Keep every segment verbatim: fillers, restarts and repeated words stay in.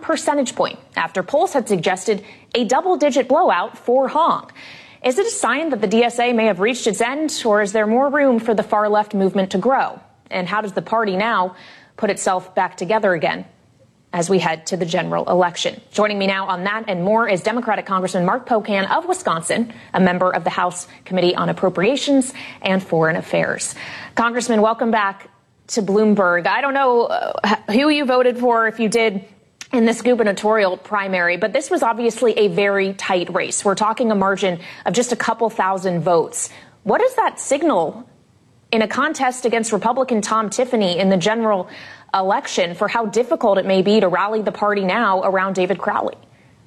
percentage point after polls had suggested a double-digit blowout for Hong. Is it a sign that the D S A may have reached its end, or is there more room for the far-left movement to grow? And how does the party now put itself back together again as we head to the general election? Joining me now on that and more is Democratic Congressman Mark Pocan of Wisconsin, a member of the House Committee on Appropriations and Foreign Affairs. Congressman, welcome back to Bloomberg. I don't know uh, who you voted for, if you did, in this gubernatorial primary, but this was obviously a very tight race. We're talking a margin of just a couple thousand votes. What does that signal in a contest against Republican Tom Tiffany in the general election for how difficult it may be to rally the party now around David Crowley?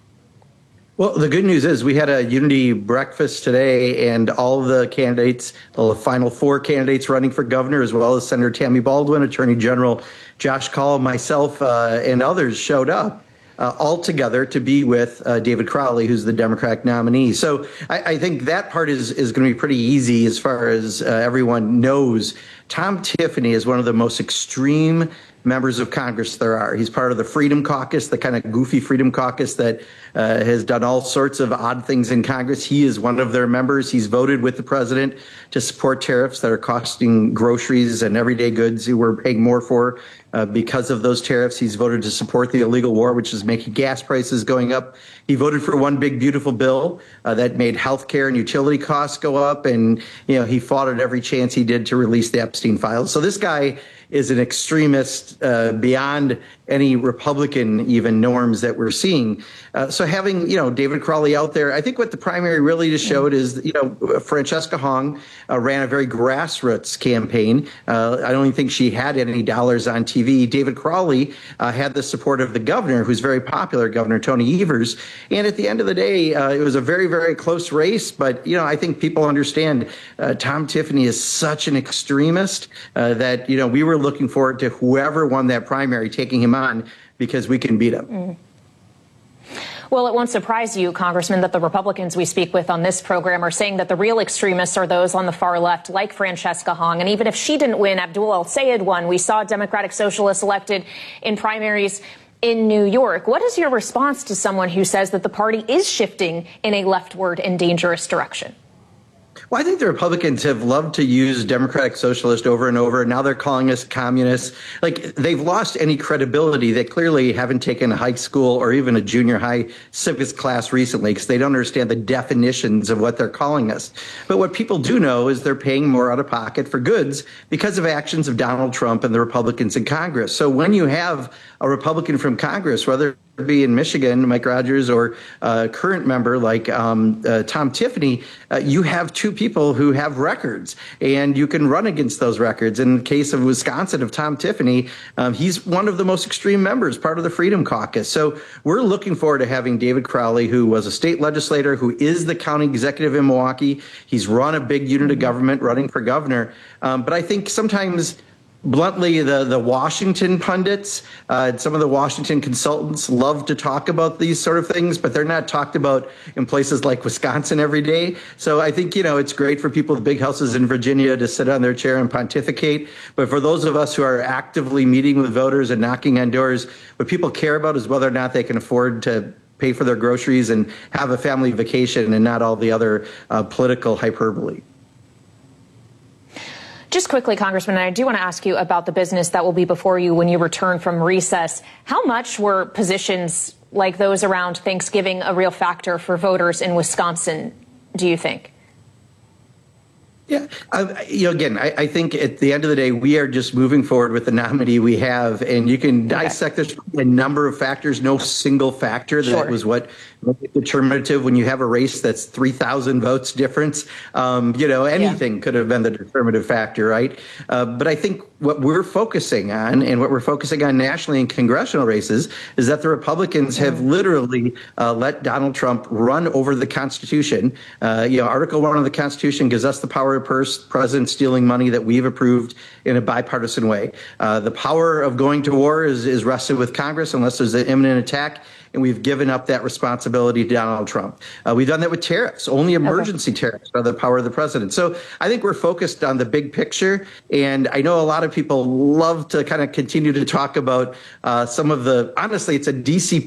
Well, the good news is we had a unity breakfast today, and all of the candidates, the final four candidates running for governor, as well as Senator Tammy Baldwin, Attorney General Josh Kaul, myself, uh, and others showed up uh, all together to be with uh, David Crowley, who's the Democratic nominee. So I, I think that part is, is going to be pretty easy as far as uh, everyone knows. Tom Tiffany is one of the most extreme members of Congress there are. He's part of the Freedom Caucus, the kind of goofy Freedom Caucus that uh, has done all sorts of odd things in Congress. He is one of their members. He's voted with the president to support tariffs that are costing groceries and everyday goods who we're paying more for uh, because of those tariffs. He's voted to support the illegal war, which is making gas prices going up. He voted for one big, beautiful bill uh, that made health care and utility costs go up. And, you know, he fought at every chance he did to release the Epstein files. So this guy is an extremist uh, beyond any Republican even norms that we're seeing. Uh, so having, you know, David Crowley out there, I think what the primary really just showed is, you know, Francesca Hong uh, ran a very grassroots campaign. Uh, I don't even think she had any dollars on T V. David Crowley uh, had the support of the governor, who's very popular, Governor Tony Evers. And at the end of the day, uh, it was a very, very close race. But, you know, I think people understand uh, Tom Tiffany is such an extremist uh, that, you know, we were looking forward to whoever won that primary taking him on because we can beat him. Mm. Well, it won't surprise you, Congressman, that the Republicans we speak with on this program are saying that the real extremists are those on the far left, like Francesca Hong. And even if she didn't win, Abdul El-Sayed won. We saw Democratic Socialists elected in primaries in New York. What is your response to someone who says that the party is shifting in a leftward and dangerous direction? Well, I think the Republicans have loved to use Democratic Socialist over and over. Now they're calling us communists. Like, they've lost any credibility. They clearly haven't taken a high school or even a junior high civics class recently because they don't understand the definitions of what they're calling us. But what people do know is they're paying more out of pocket for goods because of actions of Donald Trump and the Republicans in Congress. So when you have a Republican from Congress, whether it be in Michigan, Mike Rogers, or a current member like um, uh, Tom Tiffany, uh, you have two people who have records, and you can run against those records. In the case of Wisconsin, of Tom Tiffany, um, he's one of the most extreme members, part of the Freedom Caucus. So we're looking forward to having David Crowley, who was a state legislator, who is the county executive in Milwaukee. He's run a big unit of government, running for governor. Um, but I think sometimes, bluntly, the, the Washington pundits, uh, some of the Washington consultants love to talk about these sort of things, but they're not talked about in places like Wisconsin every day. So I think, you know, it's great for people with big houses in Virginia to sit on their chair and pontificate. But for those of us who are actively meeting with voters and knocking on doors, what people care about is whether or not they can afford to pay for their groceries and have a family vacation and not all the other uh, political hyperbole. Just quickly, Congressman, I do want to ask you about the business that will be before you when you return from recess. How much were positions like those around Thanksgiving a real factor for voters in Wisconsin, do you think? Yeah, I, you know, again, I, I think at the end of the day, we are just moving forward with the nominee we have, and you can dissect okay. There's a number of factors, no single factor that sure. was what determinative when you have a race that's three thousand votes difference. Um, you know, anything yeah. could have been the determinative factor, right? Uh, but I think what we're focusing on and what we're focusing on nationally in congressional races is that the Republicans mm-hmm. have literally uh, let Donald Trump run over the Constitution. Uh, you know, Article one of the Constitution gives us the power of purse, president stealing money that we've approved in a bipartisan way. Uh, the power of going to war is, is rested with Congress unless there's an imminent attack. And we've given up that responsibility to Donald Trump. Uh, we've done that with tariffs. Only emergency okay. tariffs are the power of the president. So I think we're focused on the big picture. And I know a lot of people love to kind of continue to talk about uh, some of the, honestly, it's a D C